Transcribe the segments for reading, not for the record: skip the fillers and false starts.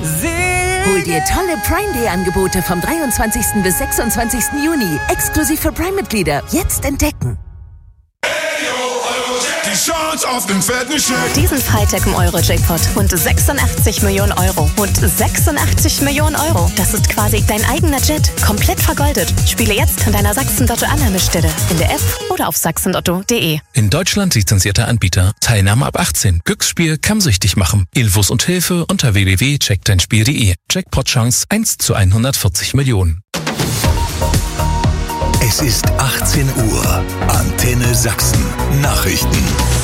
Hol dir tolle Prime Day Angebote vom 23. bis 26. Juni. Exklusiv für Prime-Mitglieder. Jetzt entdecken. Die Chance auf den fetten Scheck. Diesen Freitag im Euro-Jackpot. Und 86 Millionen Euro. Und 86 Millionen Euro. Das ist quasi dein eigener Jet. Komplett vergoldet. Spiele jetzt an deiner Sachsen-Lotto-Annahmestelle. In der App oder auf sachsenlotto.de. In Deutschland lizenzierter Anbieter. Teilnahme ab 18. Glücksspiel kann süchtig machen. Infos und Hilfe unter www.checkdeinspiel.de. Jackpot-Chance 1 zu 140 Millionen. Es ist 18 Uhr. Antenne Sachsen. Nachrichten.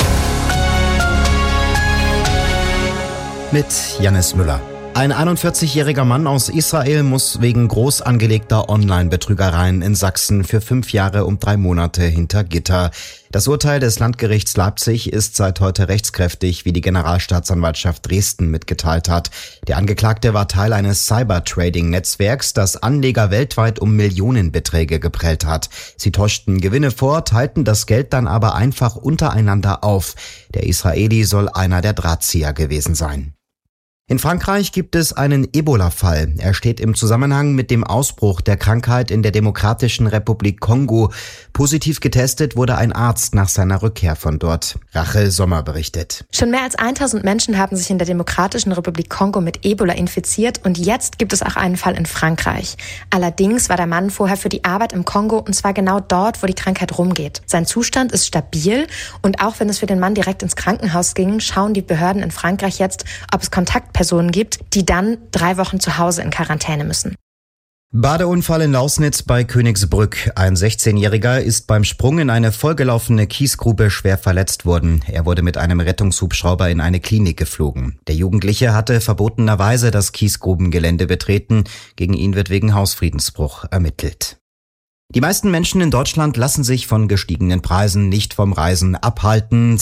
Mit Jannis Müller. Ein 41-jähriger Mann aus Israel muss wegen groß angelegter Online-Betrügereien in Sachsen für 5 Jahre und 3 Monate hinter Gitter. Das Urteil des Landgerichts Leipzig ist seit heute rechtskräftig, wie die Generalstaatsanwaltschaft Dresden mitgeteilt hat. Der Angeklagte war Teil eines Cyber-Trading-Netzwerks, das Anleger weltweit um Millionenbeträge geprellt hat. Sie täuschten Gewinne vor, teilten das Geld dann aber einfach untereinander auf. Der Israeli soll einer der Drahtzieher gewesen sein. In Frankreich gibt es einen Ebola-Fall. Er steht im Zusammenhang mit dem Ausbruch der Krankheit in der Demokratischen Republik Kongo. Positiv getestet wurde ein Arzt nach seiner Rückkehr von dort. Rachel Sommer berichtet. Schon mehr als 1000 Menschen haben sich in der Demokratischen Republik Kongo mit Ebola infiziert und jetzt gibt es auch einen Fall in Frankreich. Allerdings war der Mann vorher für die Arbeit im Kongo und zwar genau dort, wo die Krankheit rumgeht. Sein Zustand ist stabil und auch wenn es für den Mann direkt ins Krankenhaus ging, schauen die Behörden in Frankreich jetzt, ob es Kontaktpersonen gibt, die dann 3 Wochen zu Hause in Quarantäne müssen. Badeunfall in Lausnitz bei Königsbrück. Ein 16-Jähriger ist beim Sprung in eine vollgelaufene Kiesgrube schwer verletzt worden. Er wurde mit einem Rettungshubschrauber in eine Klinik geflogen. Der Jugendliche hatte verbotenerweise das Kiesgrubengelände betreten. Gegen ihn wird wegen Hausfriedensbruch ermittelt. Die meisten Menschen in Deutschland lassen sich von gestiegenen Preisen nicht vom Reisen abhalten.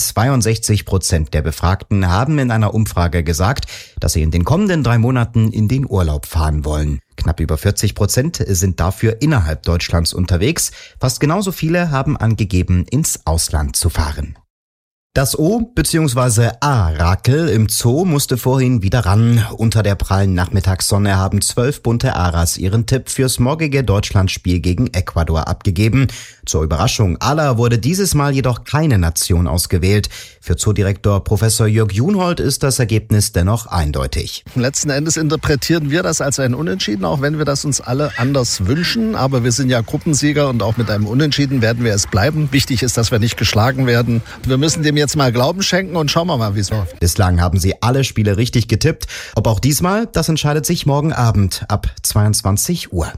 62% der Befragten haben in einer Umfrage gesagt, dass sie in den kommenden 3 Monaten in den Urlaub fahren wollen. Knapp über 40% sind dafür innerhalb Deutschlands unterwegs. Fast genauso viele haben angegeben, ins Ausland zu fahren. Das O- bzw. A-Rakel im Zoo musste vorhin wieder ran. Unter der prallen Nachmittagssonne haben 12 bunte Aras ihren Tipp fürs morgige Deutschlandspiel gegen Ecuador abgegeben. Zur Überraschung aller wurde dieses Mal jedoch keine Nation ausgewählt. Für Zoodirektor Professor Jörg Junhold ist das Ergebnis dennoch eindeutig. Letzten Endes interpretieren wir das als ein Unentschieden, auch wenn wir das uns alle anders wünschen. Aber wir sind ja Gruppensieger und auch mit einem Unentschieden werden wir es bleiben. Wichtig ist, dass wir nicht geschlagen werden. Wir müssen dem jetzt mal Glauben schenken und schauen wir mal, wie es läuft. Bislang haben sie alle Spiele richtig getippt. Ob auch diesmal, das entscheidet sich morgen Abend ab 22 Uhr.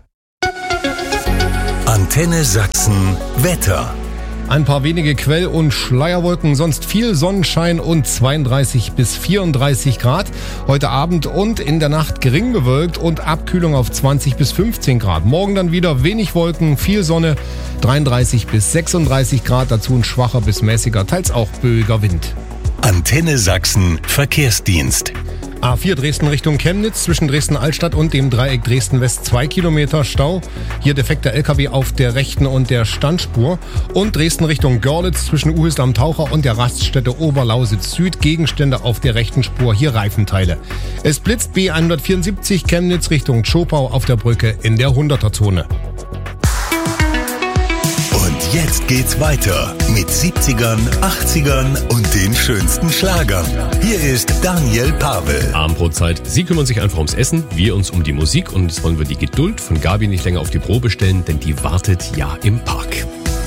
Antenne Sachsen Wetter. Ein paar wenige Quell- und Schleierwolken, sonst viel Sonnenschein und 32 bis 34 Grad. Heute Abend und in der Nacht gering bewölkt und Abkühlung auf 20 bis 15 Grad. Morgen dann wieder wenig Wolken, viel Sonne, 33 bis 36 Grad, dazu ein schwacher bis mäßiger, teils auch böiger Wind. Antenne Sachsen Verkehrsdienst. A4 Dresden Richtung Chemnitz, zwischen Dresden-Altstadt und dem Dreieck Dresden-West 2 Kilometer Stau. Hier defekter LKW auf der rechten und der Standspur. Und Dresden Richtung Görlitz, zwischen Uhisl am Taucher und der Raststätte Oberlausitz Süd. Gegenstände auf der rechten Spur, hier Reifenteile. Es blitzt B174 Chemnitz Richtung Zschopau auf der Brücke in der 100er-Zone. Und jetzt geht's weiter mit 70ern, 80ern und den schönsten Schlagern. Hier ist Daniel Pavel. Abendbrotzeit. Sie kümmern sich einfach ums Essen, wir uns um die Musik und jetzt wollen wir die Geduld von Gabi nicht länger auf die Probe stellen, denn die wartet ja im Park.